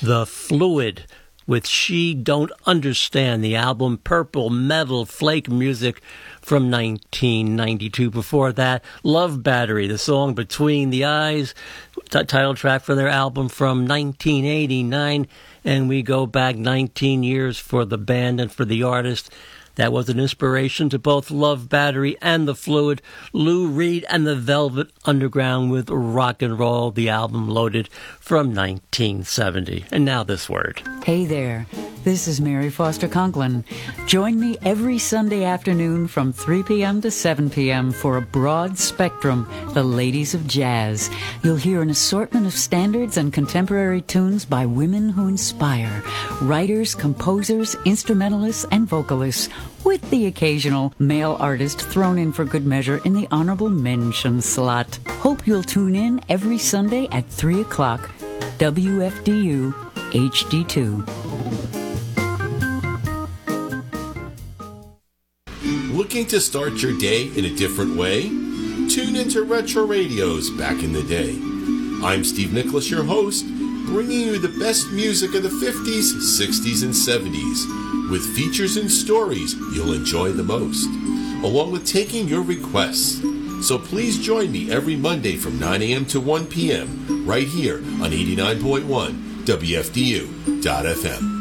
The Fluid with She Don't Understand, the album Purple Metal Flake Music from 1992. Before that, Love Battery, the song Between the Eyes, title track for their album from 1989. And we go back 19 years for the band and for the artist. That was an inspiration to both Love Battery and The Fluid. Lou Reed and the Velvet Underground with Rock and Roll, the album Loaded from 1970. And now this word. Hey there, this is Mary Foster Conklin. Join me every Sunday afternoon from 3 p.m. to 7 p.m. for a broad spectrum, the Ladies of Jazz. You'll hear an assortment of standards and contemporary tunes by women who inspire, writers, composers, instrumentalists, and vocalists, with the occasional male artist thrown in for good measure in the honorable mention slot. Hope you'll tune in every Sunday at 3 o'clock, WFDU HD2. Looking to start your day in a different way? Tune into Retro Radio's Back in the Day. I'm Steve Nicholas, your host, bringing you the best music of the 50s, 60s, and 70s, with features and stories you'll enjoy the most, along with taking your requests. So please join me every Monday from 9 a.m. to 1 p.m. right here on 89.1 WFDU.FM.